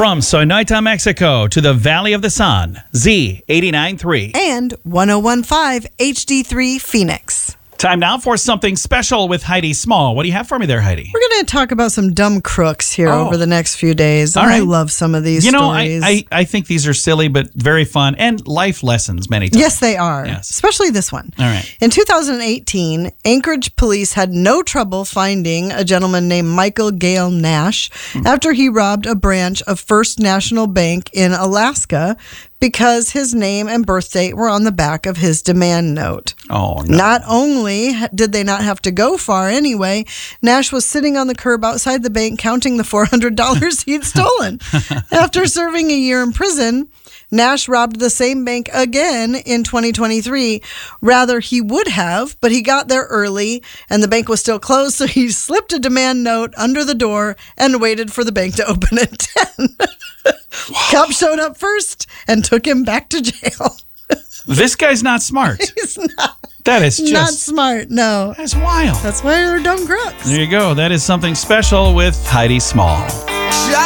From Sonoita, Mexico to the Valley of the Sun, Z89.3. And 101.5 HD3 Phoenix. Time now for something special with Heidi Small. What do you have for me there, Heidi? We're going to talk about some dumb crooks here over the next few days. All right. I love some of these stories. I think these are silly but very fun and life lessons many times. Yes, they are. Yes. Especially this one. All right. In 2018, Anchorage police had no trouble finding a gentleman named Michael Gale Nash after he robbed a branch of First National Bank in Alaska because his name and birth date were on the back of his demand note. Oh, no. Not only did they not have to go far anyway, Nash was sitting on the curb outside the bank counting the $400 he'd stolen. After serving a year in prison, Nash robbed the same bank again in 2023. Rather, he would have, but he got there early and the bank was still closed, so he slipped a demand note under the door and waited for the bank to open at 10. Cops showed up first and took him back to jail. This guy's not smart. He's not. That is just... Not smart, no. That's wild. That's why they're dumb crooks. There you go. That is something special with Heidi Small.